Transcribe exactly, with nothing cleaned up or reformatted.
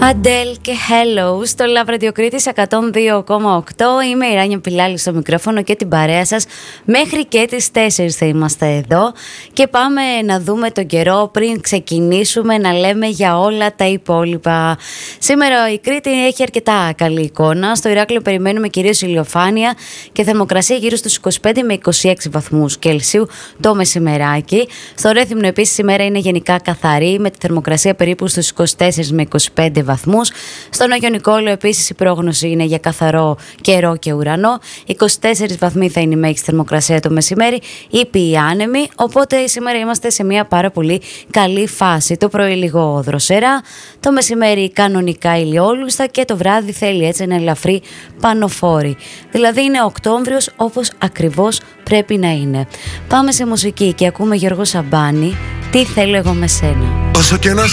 Αντέλ και Hello στο Love Radio Κρήτης εκατόν δύο κόμμα οκτώ. Είμαι η Ράνια Πιλάλη στο μικρόφωνο και την παρέα σας. Μέχρι και τις τέσσερις θα είμαστε εδώ και πάμε να δούμε τον καιρό πριν ξεκινήσουμε να λέμε για όλα τα υπόλοιπα. Σήμερα η Κρήτη έχει αρκετά καλή εικόνα. Στο Ηράκλειο περιμένουμε κυρίως ηλιοφάνεια και θερμοκρασία γύρω στους είκοσι πέντε με είκοσι έξι βαθμούς Κελσίου το μεσημεράκι. Στο Ρέθυμνο επίσης ημέρα είναι γενικά καθαρή με τη θερμοκρασία περίπου στους είκοσι τέσσερα με είκοσι πέντε βαθμούς. Στον Άγιο Νικόλαο επίσης η πρόγνωση είναι για καθαρό καιρό και ουρανό. είκοσι τέσσερις βαθμοί θα είναι η μέγιστη θερμοκρασία το μεσημέρι, ήπιοι άνεμοι. Οπότε σήμερα είμαστε σε μια πάρα πολύ καλή φάση. Το πρωί λίγο δροσερά, το μεσημέρι κανονικά ηλιόλουστα και το βράδυ θέλει έτσι ένα ελαφρύ πανοφόρι. Δηλαδή είναι Οκτώβριος όπως ακριβώς πρέπει να είναι. Πάμε σε μουσική και ακούμε Γιώργο Σαμπάνη. Τι θέλω εγώ με σένα. Όσο και να